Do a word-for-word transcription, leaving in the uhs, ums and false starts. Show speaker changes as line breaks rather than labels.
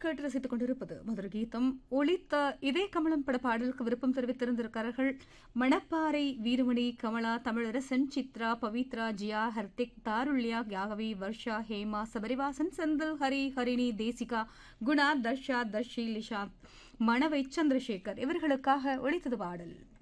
கேட்டு ரசித்துக் கொண்டிருப்பது மதுர கீதம். ஒளித்த இதே கமலம் பட பாடலுக்கு விருப்பம் தெரிவித்திருந்திருக்கிறார்கள் மணப்பாறை வீரமணி, கமலா, தமிழரசன், சித்ரா, பவித்ரா, ஜியா, ஹர்திக், தாருல்யா, யாகவி, வர்ஷா, ஹேமா, சபரிவாசன், செந்தில், ஹரி, ஹரிணி, தேசிகா, குணா, தர்ஷா, தர்ஷி, லிஷா, மணவை, சந்திரசேகர் இவர்களுக்காக ஒளித்தது பாடல்.